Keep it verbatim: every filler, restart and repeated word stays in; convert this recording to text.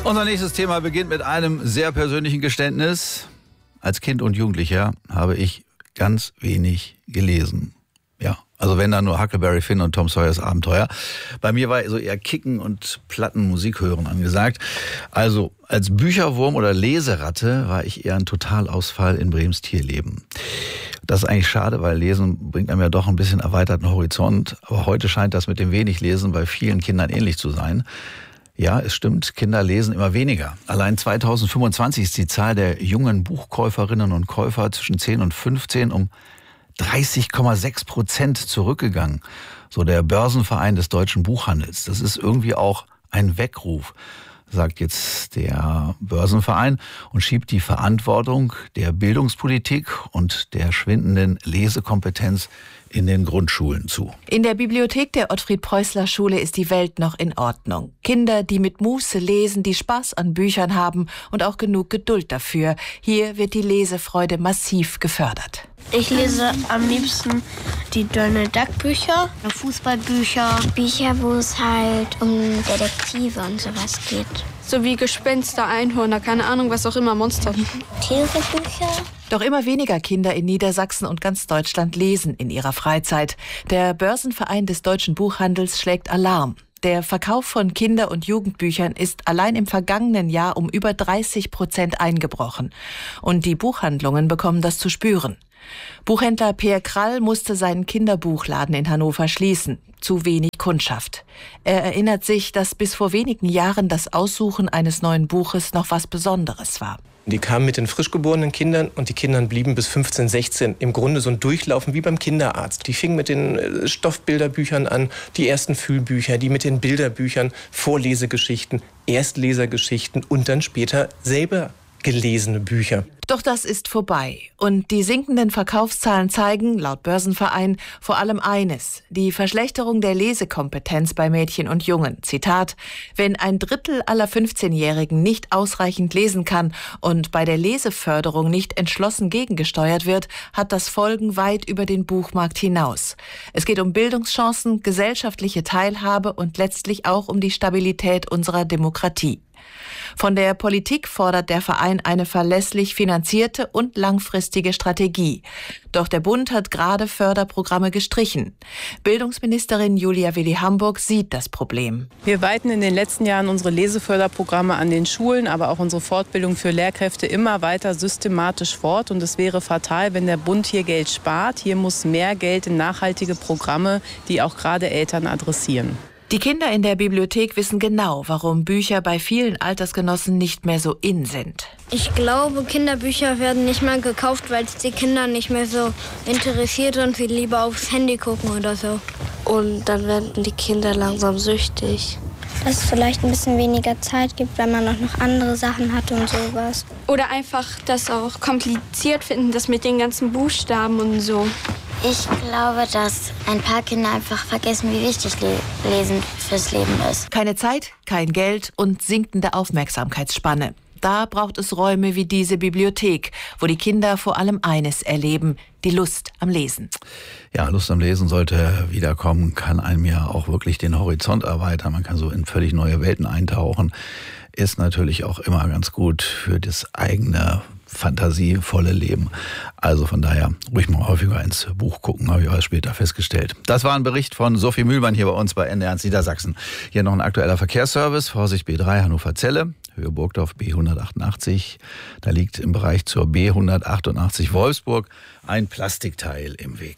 Unser nächstes Thema beginnt mit einem sehr persönlichen Geständnis. Als Kind und Jugendlicher habe ich ganz wenig gelesen. Ja, also wenn dann nur Huckleberry Finn und Tom Sawyers Abenteuer. Bei mir war so eher Kicken und Plattenmusik hören angesagt. Also als Bücherwurm oder Leseratte war ich eher ein Totalausfall in Brems Tierleben. Das ist eigentlich schade, weil Lesen bringt einem ja doch ein bisschen erweiterten Horizont. Aber heute scheint das mit dem wenig Lesen bei vielen Kindern ähnlich zu sein. Ja, es stimmt, Kinder lesen immer weniger. Allein zweitausendfünfundzwanzig ist die Zahl der jungen Buchkäuferinnen und Käufer zwischen zehn und fünfzehn um dreißig Komma sechs Prozent zurückgegangen. So der Börsenverein des deutschen Buchhandels. Das ist irgendwie auch ein Weckruf, sagt jetzt der Börsenverein und schiebt die Verantwortung der Bildungspolitik und der schwindenden Lesekompetenz in den Grundschulen zu. In der Bibliothek der Ottfried-Preußler-Schule ist die Welt noch in Ordnung. Kinder, die mit Muße lesen, die Spaß an Büchern haben und auch genug Geduld dafür. Hier wird die Lesefreude massiv gefördert. Ich lese am liebsten die Donald Duck Bücher, Fußballbücher, Bücher, wo es halt um Detektive und sowas geht. So wie Gespenster, Einhörner, keine Ahnung, was auch immer, Monster. Tiere-Bücher. Doch immer weniger Kinder in Niedersachsen und ganz Deutschland lesen in ihrer Freizeit. Der Börsenverein des deutschen Buchhandels schlägt Alarm. Der Verkauf von Kinder- und Jugendbüchern ist allein im vergangenen Jahr um über dreißig Prozent eingebrochen. Und die Buchhandlungen bekommen das zu spüren. Buchhändler Peer Krall musste seinen Kinderbuchladen in Hannover schließen. Zu wenig Kundschaft. Er erinnert sich, dass bis vor wenigen Jahren das Aussuchen eines neuen Buches noch was Besonderes war. Die kamen mit den frisch geborenen Kindern und die Kinder blieben bis fünfzehn, sechzehn im Grunde so ein Durchlaufen wie beim Kinderarzt. Die fingen mit den Stoffbilderbüchern an, die ersten Fühlbücher, die mit den Bilderbüchern, Vorlesegeschichten, Erstlesergeschichten und dann später selber gelesene Bücher. Doch das ist vorbei. Und die sinkenden Verkaufszahlen zeigen, laut Börsenverein, vor allem eines: die Verschlechterung der Lesekompetenz bei Mädchen und Jungen. Zitat: Wenn ein Drittel aller fünfzehnjährigen nicht ausreichend lesen kann und bei der Leseförderung nicht entschlossen gegengesteuert wird, hat das Folgen weit über den Buchmarkt hinaus. Es geht um Bildungschancen, gesellschaftliche Teilhabe und letztlich auch um die Stabilität unserer Demokratie. Von der Politik fordert der Verein eine verlässlich finanzierte und langfristige Strategie. Doch der Bund hat gerade Förderprogramme gestrichen. Bildungsministerin Julia Willi-Hamburg sieht das Problem. Wir weiten in den letzten Jahren unsere Leseförderprogramme an den Schulen, aber auch unsere Fortbildung für Lehrkräfte immer weiter systematisch fort. Und es wäre fatal, wenn der Bund hier Geld spart. Hier muss mehr Geld in nachhaltige Programme, die auch gerade Eltern adressieren. Die Kinder in der Bibliothek wissen genau, warum Bücher bei vielen Altersgenossen nicht mehr so in sind. Ich glaube, Kinderbücher werden nicht mehr gekauft, weil es die Kinder nicht mehr so interessiert und wir lieber aufs Handy gucken oder so. Und dann werden die Kinder langsam süchtig. Dass es vielleicht ein bisschen weniger Zeit gibt, weil man auch noch andere Sachen hat und sowas. Oder einfach das auch kompliziert finden, das mit den ganzen Buchstaben und so. Ich glaube, dass ein paar Kinder einfach vergessen, wie wichtig Lesen fürs Leben ist. Keine Zeit, kein Geld und sinkende Aufmerksamkeitsspanne. Da braucht es Räume wie diese Bibliothek, wo die Kinder vor allem eines erleben: die Lust am Lesen. Ja, Lust am Lesen sollte wiederkommen, kann einem ja auch wirklich den Horizont erweitern. Man kann so in völlig neue Welten eintauchen. Ist natürlich auch immer ganz gut für das eigene fantasievolle Leben. Also von daher ruhig mal häufiger ins Buch gucken, habe ich auch später festgestellt. Das war ein Bericht von Sophie Mühlmann hier bei uns bei N D R eins Niedersachsen. Hier noch ein aktueller Verkehrsservice. Vorsicht B drei Hannover-Celle, Höhe Burgdorf B hundertachtundachtzig. Da liegt im Bereich zur B hundertachtundachtzig Wolfsburg ein Plastikteil im Weg.